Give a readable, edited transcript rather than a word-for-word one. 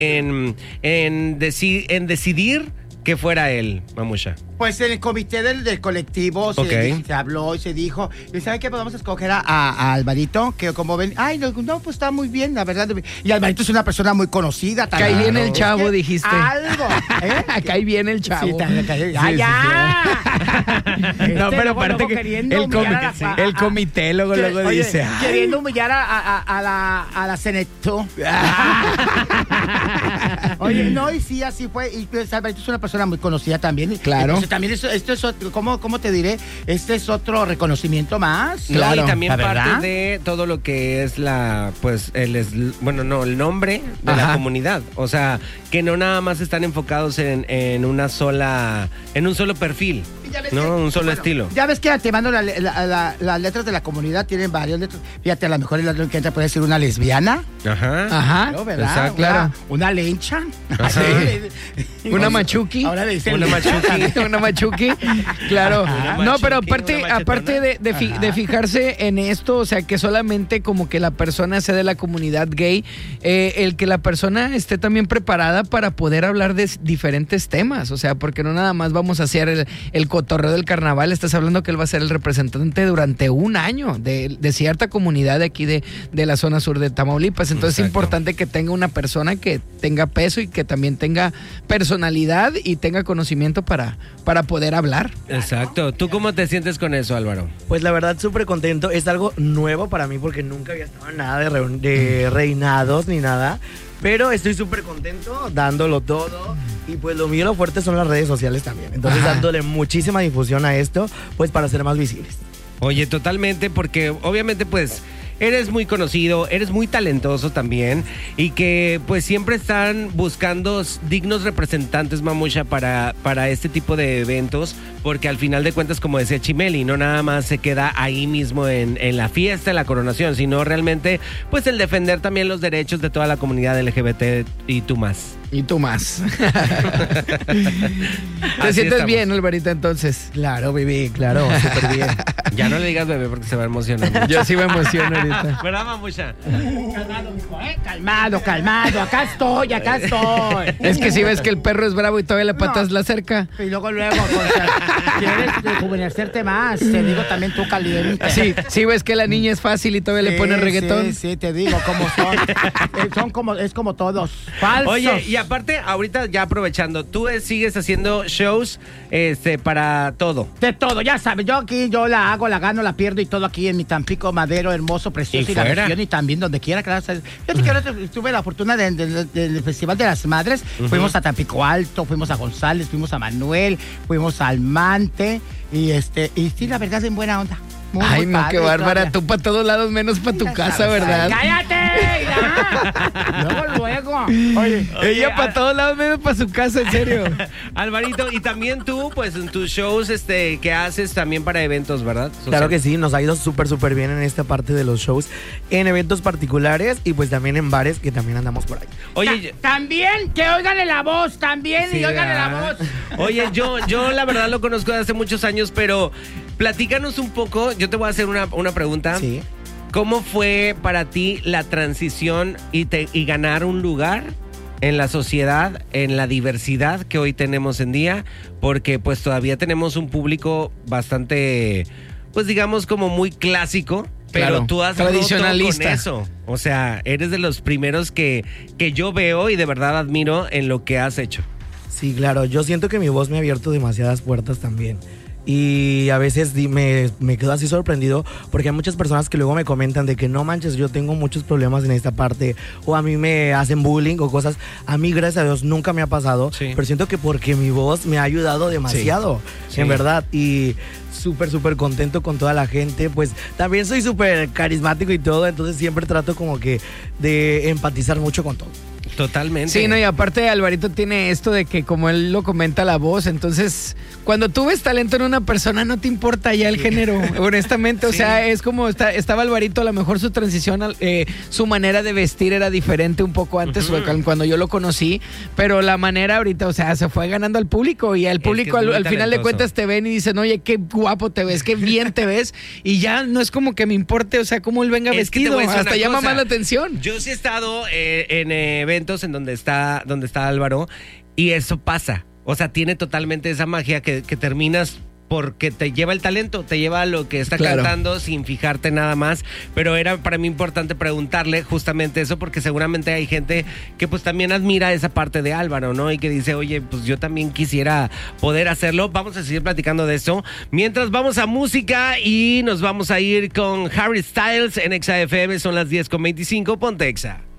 en decidir que fuera él, Mamucha? Pues en el comité del colectivo se habló y se dijo, ¿y saben qué? Podemos escoger a Alvarito, que como ven, ay, no, pues está muy bien, la verdad. Y Alvarito es una persona muy conocida. Cae bien el chavo, dijiste. Algo, Cae bien el chavo. Sí, ya. No, pero aparte que el comité luego dice. Queriendo humillar a la Senetó. Oye, no, y sí, así fue. Y pues, Alvarito es una persona muy conocida también. Claro. Entonces, también esto es otro, ¿cómo te diré? Este es otro reconocimiento más. Claro. No, y también parte de todo lo que es el nombre de la comunidad. O sea, que no nada más están enfocados en un solo perfil. No, un solo estilo. Ya ves que antemano las letras de la comunidad tienen varias letras. Fíjate, a lo mejor el otro que entra puede ser una lesbiana. Ajá. ¿No, verdad? Exacto, claro. Una lencha. Una machuki. Ahora le dicen una machuki. Una machuki. Claro. No, pero aparte de fijarse en esto, o sea, que solamente como que la persona sea de la comunidad gay, el que la persona esté también preparada para poder hablar de diferentes temas. O sea, porque no nada más vamos a hacer el cotorreo del carnaval, estás hablando que él va a ser el representante durante un año de cierta comunidad de aquí de la zona sur de Tamaulipas. Entonces es importante que tenga una persona que tenga peso y que también tenga personalidad y tenga conocimiento para poder hablar. Exacto. ¿Tú cómo te sientes con eso, Álvaro? Pues la verdad súper contento. Es algo nuevo para mí porque nunca había estado en nada de reinados ni nada. Pero estoy súper contento, dándolo todo. Y pues lo mío, lo fuerte son las redes sociales también. Entonces dándole muchísima difusión a esto, pues para ser más visibles. Oye, totalmente, porque obviamente pues eres muy conocido, eres muy talentoso también y que pues siempre están buscando dignos representantes, Mamucha, para este tipo de eventos, porque al final de cuentas, como decía Chimeli, no nada más se queda ahí mismo en la fiesta, en la coronación, sino realmente pues el defender también los derechos de toda la comunidad LGBT y tú más. Y tú más. ¿Te sientes bien, Alvarito, entonces? Claro, bebé, claro, súper bien. Ya no le digas bebé porque se va a emocionar. Yo sí me emociono ahorita. ¿Verdad, Mamucha? Calmado, mijo, calmado. Acá estoy. Es que si ves que el perro es bravo y todavía le patas la cerca. Y luego, quieres rejuvenecerte más. Te digo también tú, caliente. Sí, ves que la niña es fácil y todavía le pone reggaetón. Sí, te digo cómo son. Es como todos. Falsos. Oye, y aparte, ahorita ya aprovechando, tú sigues haciendo shows para todo. De todo, ya sabes, yo la hago, la gano, la pierdo y todo aquí en mi Tampico Madero, hermoso, precioso y la región y también donde quiera. Gracias. Yo tuve la fortuna del Festival de las Madres. Fuimos a Tampico Alto, fuimos a González, fuimos a Manuel, fuimos a Almante y sí, la verdad es en buena onda. Ay, no, qué bárbara. Tú para todos lados menos para tu casa, ¿verdad? ¡Cállate! Luego. Oye, ella para todos lados menos para su casa, en serio. Alvarito, y también tú, pues en tus shows que haces también para eventos, ¿verdad? Claro que sí, nos ha ido súper bien en esta parte de los shows, en eventos particulares y pues también en bares que también andamos por ahí. Oye, también, que óiganle la voz, también, sí, y óiganle la voz. Oye, yo la verdad lo conozco de hace muchos años, pero platícanos un poco. Yo te voy a hacer una pregunta. Sí. ¿Cómo fue para ti la transición y ganar un lugar en la sociedad, en la diversidad que hoy tenemos en día? Porque pues todavía tenemos un público bastante, pues digamos como muy clásico, pero claro, tú has tradicionalista con eso. O sea, eres de los primeros que yo veo y de verdad admiro en lo que has hecho. Sí, claro. Yo siento que mi voz me ha abierto demasiadas puertas también. Y a veces me quedo así sorprendido porque hay muchas personas que luego me comentan de que no manches, yo tengo muchos problemas en esta parte o a mí me hacen bullying o cosas. A mí, gracias a Dios, nunca me ha pasado, pero siento que porque mi voz me ha ayudado demasiado, en verdad. Y súper contento con toda la gente. Pues también soy súper carismático y todo, entonces siempre trato como que de empatizar mucho con todo. Totalmente. Sí, no, y aparte Alvarito tiene esto de que como él lo comenta la voz, entonces cuando tú ves talento en una persona no te importa ya el género, honestamente, o sea, es como estaba Alvarito, a lo mejor su transición, su manera de vestir era diferente un poco antes cuando yo lo conocí, pero la manera ahorita, o sea, se fue ganando al público y al público al final de cuentas te ven y dicen, oye, qué guapo te ves, qué bien te ves, y ya no es como que me importe, o sea, cómo él venga vestido, hasta llama más la atención. Yo sí he estado en eventos momentos en donde está Álvaro y eso pasa. O sea, tiene totalmente esa magia que terminas porque te lleva el talento, te lleva a lo que está cantando sin fijarte nada más. Pero era para mí importante preguntarle justamente eso, porque seguramente hay gente que pues también admira esa parte de Álvaro, ¿no? Y que dice, oye, pues yo también quisiera poder hacerlo. Vamos a seguir platicando de eso. Mientras vamos a música y nos vamos a ir con Harry Styles en Exa FM. Son las 10:25, ponte Exa.